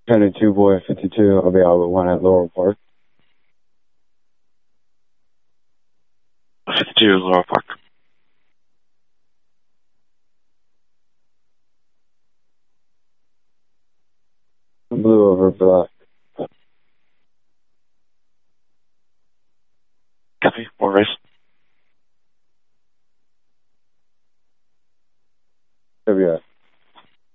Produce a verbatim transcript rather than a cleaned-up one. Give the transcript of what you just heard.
County two, boy fifty-two, I'll be out with one at Laurel Park. fifty-two, Laurel Park. Blue over black. Copy, four race.